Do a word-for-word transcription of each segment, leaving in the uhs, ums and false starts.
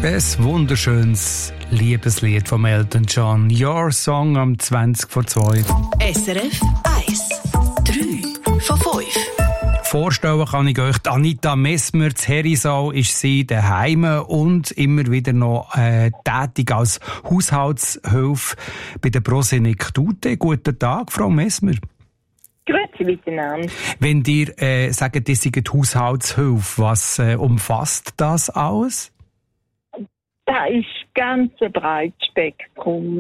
Ein wunderschönes Liebeslied von Elton John. Your Song am zwanzig vor zwei. S R F eins. drei von fünf. Vorstellen kann ich euch, Anita Messmer zu Herisau ist sie daheim und immer wieder noch äh, tätig als Haushaltshilfe bei der Prosenektute. Guten Tag, Frau Messmer. Grüezi miteinander. Wenn ihr äh, sagt, ihr seid Haushaltshilfe, was äh, umfasst das alles? Das ist ganz ein breites Spektrum.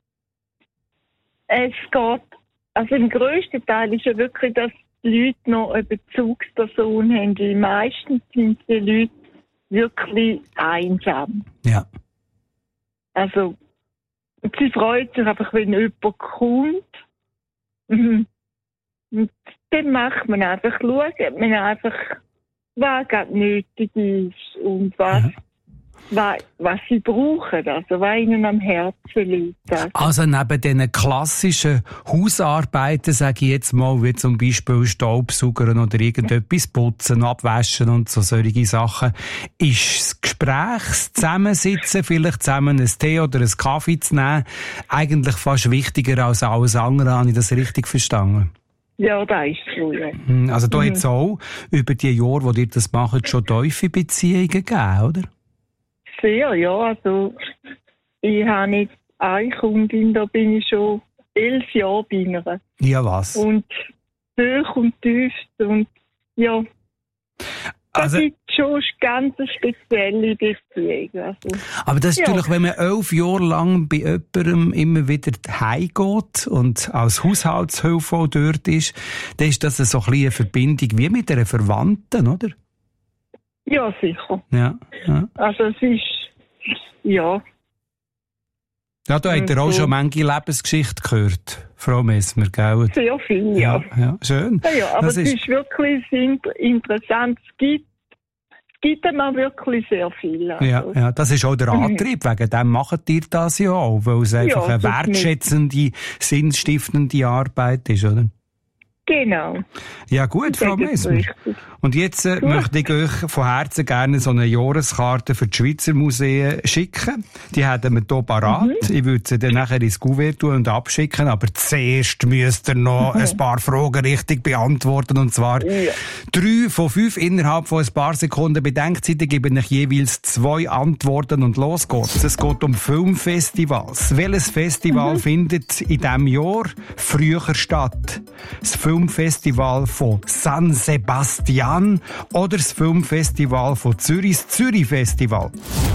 Es geht, also im grössten Teil ist ja wirklich, dass die Leute noch eine Bezugsperson haben. Die meisten sind die Leute wirklich einsam. Ja. Also, sie freut sich einfach, wenn jemand kommt. Mhm. Und dann macht man einfach, schaut man einfach, was gerade nötig ist und was, ja. was, was sie brauchen, also was ihnen am Herzen liegt. Also, also neben diesen klassischen Hausarbeiten, sage ich jetzt mal, wie zum Beispiel Staubsaugern oder irgendetwas putzen, abwaschen und so solche Sachen, ist das Gespräch, das Zusammensitzen, vielleicht zusammen einen Tee oder einen Kaffee zu nehmen, eigentlich fast wichtiger als alles andere. Habe ich das richtig verstanden? Ja, das ist so, ja. Also da mhm. hat es auch über die Jahre, wo ihr das macht, schon tiefe Beziehungen gegeben, oder? Sehr, ja. Also ich habe jetzt eine Kundin, da bin ich schon elf Jahre bei ihr. Ja, was? Und hoch und tief und ja. Das Also, ist schon ganz eine spezielle Beziehung. Also, aber das ist ja. natürlich, wenn man elf Jahre lang bei jemandem immer wieder heimgeht und als Haushaltshilfe auch dort ist, dann ist das so ein bisschen eine Verbindung wie mit einer Verwandten, oder? Ja, sicher. Ja, ja. Also es ist, ja. Ja, da habt ihr auch schon manche Lebensgeschichte gehört, Frau Messmer, gell? Sehr viel, ja. Ja, ja, schön. Ja, ja, aber das es ist... ist wirklich interessant. Es gibt, es gibt immer wirklich sehr viel. Also. Ja, ja, das ist auch der Antrieb. Mhm. Wegen dem macht ihr das ja auch, weil es einfach ja, eine wertschätzende, sinnstiftende Arbeit ist, oder? Genau. Ja gut, Frau Messmer. Und jetzt äh, möchte ich euch von Herzen gerne so eine Jahreskarte für die Schweizer Museen schicken. Die haben wir hier parat. Mhm. Ich würde sie dann nachher ins Kuvert tun und abschicken, aber zuerst müsst ihr noch mhm. ein paar Fragen richtig beantworten. Und zwar ja. drei von fünf innerhalb von ein paar Sekunden Bedenkzeit. Ich gebe euch jeweils zwei Antworten und los geht's. Es geht um Filmfestivals. Welches Festival mhm. findet in diesem Jahr früher statt? Das Filmfestival von San Sebastian oder das Filmfestival von Zürich, das Zürich-Festival?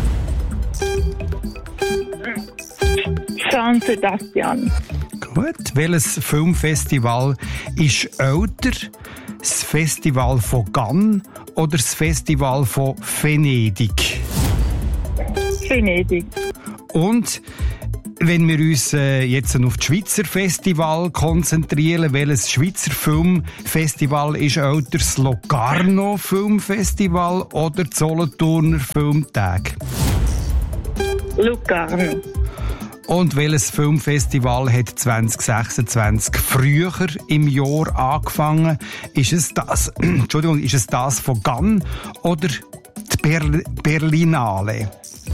San Sebastian. Gut. Welches Filmfestival ist älter? Das Festival von Cannes oder das Festival von Venedig? Venedig. Und wenn wir uns äh, jetzt auf das Schweizer Festival konzentrieren, welches Schweizer Filmfestival ist älter, das Locarno Filmfestival oder das Solothurner Filmtag? Locarno. Und welches Filmfestival hat zwanzig sechsundzwanzig früher im Jahr angefangen? Ist es das, Entschuldigung, ist es das von Cannes oder die Berl- Berlinale?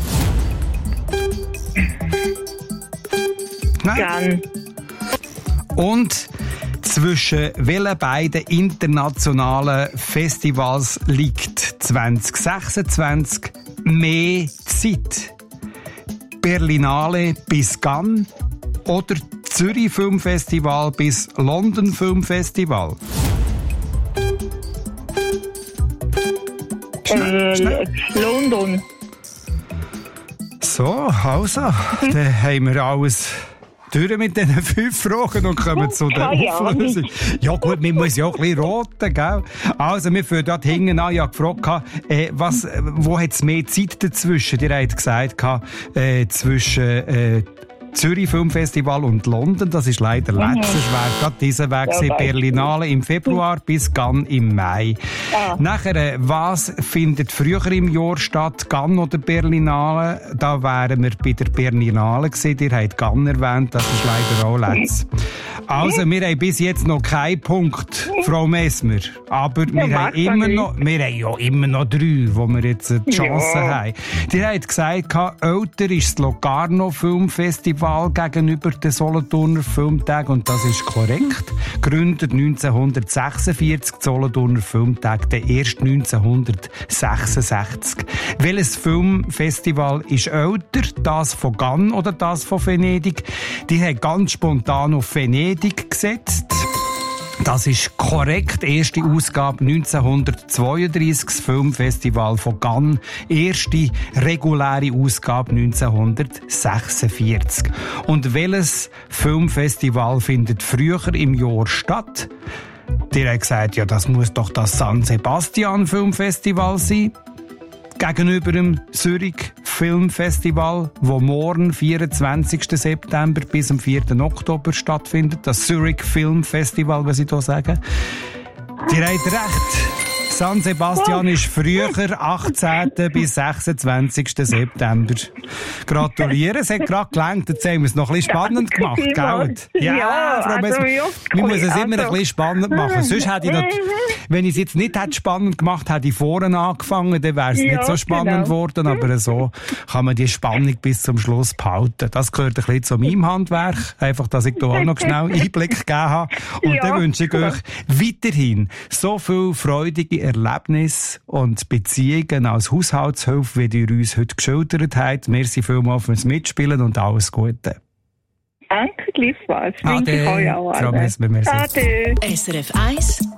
Nein. Und zwischen welchen beiden internationalen Festivals liegt zwanzig sechsundzwanzig mehr Zeit? Berlinale bis Cannes oder Zürich Filmfestival bis London Filmfestival? Äh, London. So, also, mhm. dann haben wir alles durch mit diesen fünf Fragen und kommen zu der Auflösung. Ja gut, man muss ja auch ein bisschen roten, gell? Also, wir fangen dort hinten an. Ich habe gefragt, äh, was, wo hat es mehr Zeit dazwischen? Ihr habt gesagt, äh, zwischen äh, Zürich Filmfestival und London. Das ist leider mhm. letztes. Es wäre gerade dieser Weg ja, Berlinale im Februar bis Cannes im Mai. Ja. Nachher, was findet früher im Jahr statt? Cannes oder Berlinale? Da wären wir bei der Berlinale gewesen. Ihr habt Cannes erwähnt. Das ist leider auch letztes. Also, wir haben bis jetzt noch keinen Punkt, Frau Messmer. Aber wir, ja, haben immer noch, wir haben ja immer noch drei, wo wir jetzt die Chance ja. haben. Die haben gesagt, älter ist das Locarno Filmfestival gegenüber den Solothurner Filmtagen. Und das ist korrekt. Gegründet neunzehnhundertsechsundvierzig, Solothurner Filmtag, der erst neunzehnhundertsechsundsechzig. Welches Filmfestival ist älter? Das von Cannes oder das von Venedig? Die haben ganz spontan auf Venedig gesetzt. Das ist korrekt. Erste Ausgabe neunzehnhundertzweiunddreissig, das Filmfestival von Cannes. Erste reguläre Ausgabe neunzehnhundertsechsundvierzig. Und welches Filmfestival findet früher im Jahr statt? Der hat gesagt, ja, das muss doch das San Sebastian Filmfestival sein. Gegenüber dem Zürich Filmfestival, wo morgen, vierundzwanzigsten September bis am vierten Oktober stattfindet. Das Zürich Filmfestival, was ich hier sage. Die haben recht. San Sebastian ist früher, achtzehnten bis sechsundzwanzigsten September. Gratulieren, es hat gerade gelangt. Jetzt haben wir es noch ein bisschen spannend gemacht, gell? Ja, ja, Frau Messmer, wir müssen es immer ein bisschen spannend machen. Sonst hätte ich noch, wenn ich es jetzt nicht hätte spannend gemacht, hätte ich vorne angefangen, dann wäre es ja, nicht so spannend geworden. Genau. Aber so kann man die Spannung bis zum Schluss behalten. Das gehört ein bisschen zu meinem Handwerk. Einfach, dass ich da auch noch schnell Einblick gegeben habe. Und ja, dann wünsche ich euch weiterhin so viel freudige Erlebnisse und Beziehungen als Haushaltshilfe, wie ihr uns heute geschildert habt. Merci vielmals fürs Mitspielen und alles Gute. Danke, gleichfalls. Wünsche ich euch auch alle. Ade. Ade. S R F eins